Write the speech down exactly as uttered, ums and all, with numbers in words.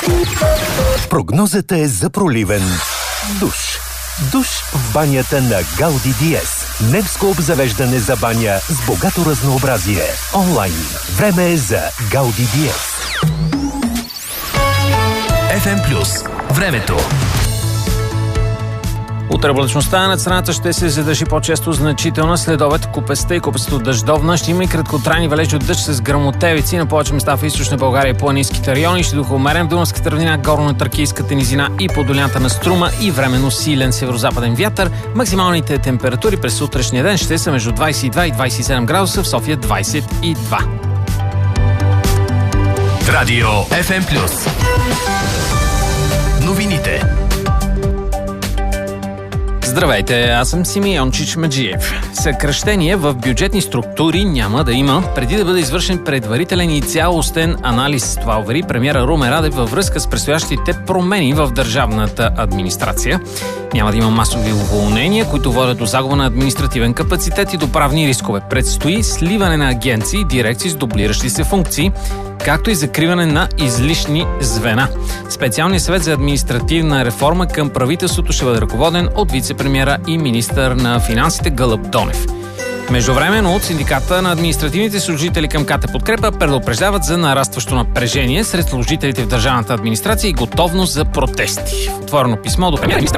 Прогнозата е за проливен душ. Душ в банята на Гауди Диез. Немско обзавеждане за баня с богато разнообразие. Онлайн. Време е за Гауди Диез. еф ем Плюс. Времето. Утре облачността над страната ще се задържи по-често значителна. След обед купеста и купесто дъждовна. Ще има и краткотрайни валежи от дъжд с гръмотевици на повече места в източна България и планинските райони. Ще духа умерен в Дунавската равнина, горно-тракийската низина и по долината на Струма и временно силен северозападен вятър. Максималните температури през утрешния ден ще са между двадесет и два и двадесет и седем градуса, в София двадесет и два. Радио еф ем Плюс. Новините. Здравейте, аз съм Симеон Чичмаджиев. Съкращение в бюджетни структури няма да има, преди да бъде извършен предварителен и цялостен анализ. Това увери премиера Румен Радев във връзка с предстоящите промени в държавната администрация. Няма да има масови уволнения, които водят до загуба на административен капацитет и до правни рискове. Предстои сливане на агенции и дирекции с дублиращи се функции, както и закриване на излишни звена. Специалният съвет за административна реформа към правителството ще бъде ръководен от вице-премиера и министър на финансите Гълъб Донев. Междувременно от синдиката на административните служители към КТ Подкрепа предупреждават за нарастващо напрежение сред служителите в държавната администрация и готовност за протести. В отворено писмо до премиера